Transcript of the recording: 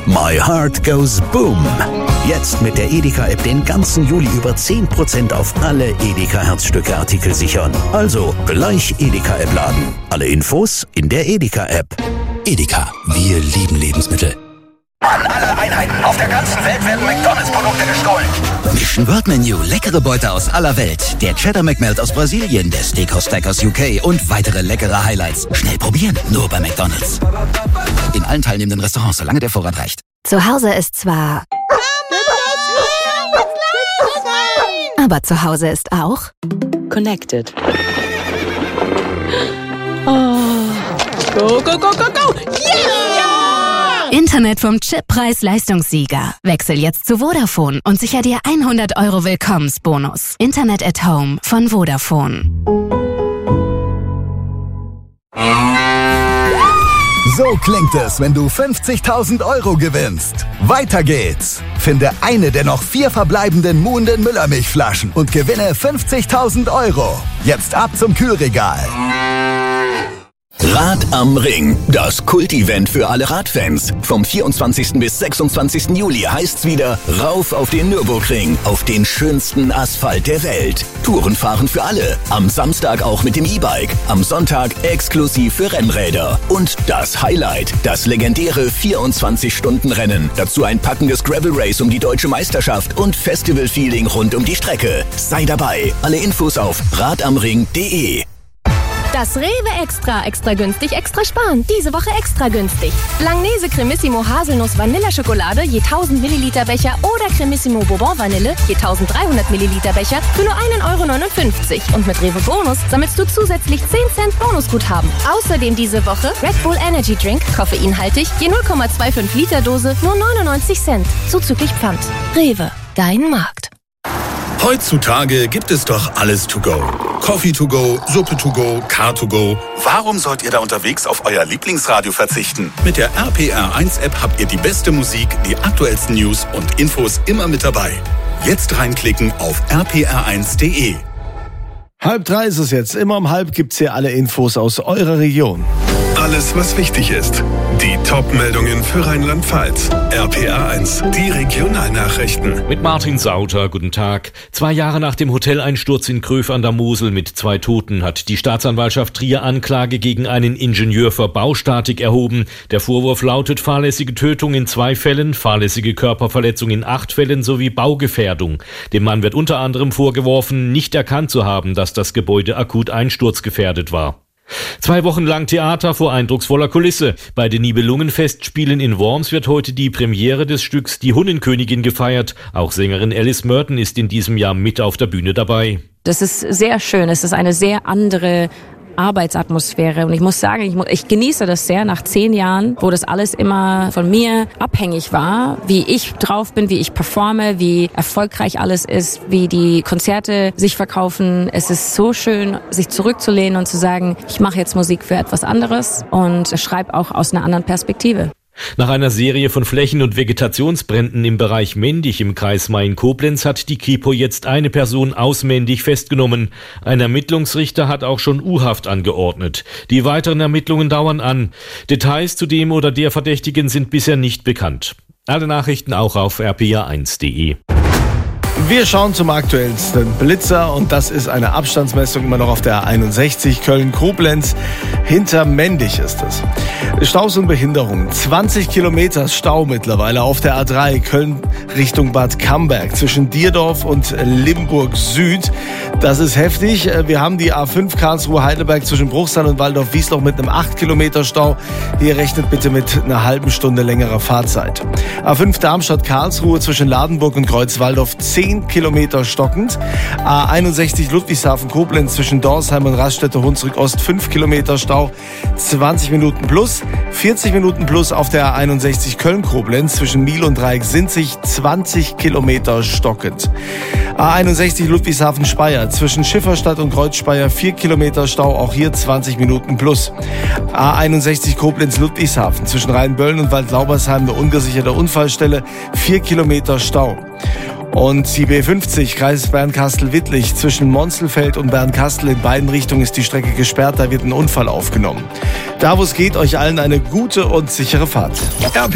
My Heart Goes Boom. Jetzt mit der Edeka-App den ganzen Juli über 10% auf alle Edeka-Herzstücke-Artikel sichern. Also gleich Edeka-App laden. Alle Infos in der Edeka-App. Edeka, wir lieben Lebensmittel. An alle Einheiten auf der ganzen Welt werden McDonalds-Produkte gestohlen. Mission World Menu, leckere Beute aus aller Welt. Der Cheddar McMelt aus Brasilien, der Steakhouse Stack aus UK und weitere leckere Highlights. Schnell probieren, nur bei McDonalds. In allen teilnehmenden Restaurants, solange der Vorrat reicht. Zu Hause ist zwar... aber zu Hause ist auch... Connected. Oh. Go, go, go, go, go! Yeah! Internet vom Chip Preis-Leistungssieger. Wechsel jetzt zu Vodafone und sicher dir 100 € Willkommensbonus. Internet at Home von Vodafone. So klingt es, wenn du 50.000 € gewinnst. Weiter geht's. Finde eine der noch 4 verbleibenden Muhnden Müllermilchflaschen und gewinne 50.000 €. Jetzt ab zum Kühlregal. Rad am Ring, das Kult-Event für alle Radfans. Vom 24. bis 26. Juli heißt's wieder rauf auf den Nürburgring, auf den schönsten Asphalt der Welt. Touren fahren für alle, am Samstag auch mit dem E-Bike, am Sonntag exklusiv für Rennräder. Und das Highlight, das legendäre 24-Stunden-Rennen. Dazu ein packendes Gravel-Race um die deutsche Meisterschaft und Festival-Feeling rund um die Strecke. Sei dabei, alle Infos auf radamring.de. Das Rewe Extra günstig, extra sparen. Diese Woche extra günstig. Langnese Cremissimo Haselnuss Vanilleschokolade je 1000 Milliliter Becher oder Cremissimo Bourbon Vanille je 1300 Milliliter Becher für nur 1,59 €. Und mit Rewe Bonus sammelst du zusätzlich 10 Cent Bonusguthaben. Außerdem diese Woche Red Bull Energy Drink, koffeinhaltig, je 0,25 Liter Dose, nur 99 Cent. Zuzüglich Pfand. Rewe, dein Markt. Heutzutage gibt es doch alles to go. Coffee to go, Suppe to go, Car to go. Warum sollt ihr da unterwegs auf euer Lieblingsradio verzichten? Mit der RPR1-App habt ihr die beste Musik, die aktuellsten News und Infos immer mit dabei. Jetzt reinklicken auf rpr1.de. 2:30 ist es jetzt. Immer um 2:30 gibt's hier alle Infos aus eurer Region. Alles, was wichtig ist. Die Top-Meldungen für Rheinland-Pfalz. RPR1, die Regionalnachrichten. Mit Martin Sauter, guten Tag. 2 Jahre nach dem Hoteleinsturz in Gröf an der Mosel mit 2 Toten hat die Staatsanwaltschaft Trier Anklage gegen einen Ingenieur für Baustatik erhoben. Der Vorwurf lautet fahrlässige Tötung in 2 Fällen, fahrlässige Körperverletzung in 8 Fällen sowie Baugefährdung. Dem Mann wird unter anderem vorgeworfen, nicht erkannt zu haben, dass das Gebäude akut einsturzgefährdet war. 2 Wochen lang Theater vor eindrucksvoller Kulisse. Bei den Nibelungenfestspielen in Worms wird heute die Premiere des Stücks Die Hunnenkönigin gefeiert. Auch Sängerin Alice Merton ist in diesem Jahr mit auf der Bühne dabei. Das ist sehr schön. Es ist eine sehr andere Arbeitsatmosphäre und ich muss sagen, ich genieße das sehr nach 10 Jahren, wo das alles immer von mir abhängig war, wie ich drauf bin, wie ich performe, wie erfolgreich alles ist, wie die Konzerte sich verkaufen. Es ist so schön, sich zurückzulehnen und zu sagen, ich mache jetzt Musik für etwas anderes und schreibe auch aus einer anderen Perspektive. Nach einer Serie von Flächen- und Vegetationsbränden im Bereich Mendig im Kreis Main-Koblenz hat die Kripo jetzt eine Person aus Mendig festgenommen. Ein Ermittlungsrichter hat auch schon U-Haft angeordnet. Die weiteren Ermittlungen dauern an. Details zu dem oder der Verdächtigen sind bisher nicht bekannt. Alle Nachrichten auch auf rpr1.de. Wir schauen zum aktuellsten Blitzer und das ist eine Abstandsmessung immer noch auf der A61 Köln-Koblenz. Hinter Mendig ist es. Staus und Behinderungen. 20 Kilometer Stau mittlerweile auf der A3 Köln Richtung Bad Camberg zwischen Dierdorf und Limburg Süd. Das ist heftig. Wir haben die A5 Karlsruhe-Heidelberg zwischen Bruchsal und Waldorf-Wiesloch mit einem 8 Kilometer Stau. Hier rechnet bitte mit einer halben Stunde längerer Fahrzeit. A5 Darmstadt-Karlsruhe zwischen Ladenburg und Kreuzwaldorf 10 Kilometer stockend. A61 Ludwigshafen-Koblenz zwischen Dorsheim und Raststätte-Hunsrück-Ost 5 Kilometer Stau, 20 Minuten plus. 40 Minuten plus auf der A61 Köln-Koblenz zwischen Miel und Dreieck-Sinzig 20 Kilometer stockend. A61 Ludwigshafen-Speyer zwischen Schifferstadt und Kreuzspeyer 4 Kilometer Stau, auch hier 20 Minuten plus. A61 Koblenz-Ludwigshafen zwischen Rheinböllen und Waldlaubersheim eine ungesicherte Unfallstelle, 4 Kilometer Stau. Und die B50 Kreis Bernkastel-Wittlich zwischen Monzelfeld und Bernkastel in beiden Richtungen ist die Strecke gesperrt, da wird ein Unfall aufgenommen. Da wo es geht, euch allen eine gute und sichere Fahrt.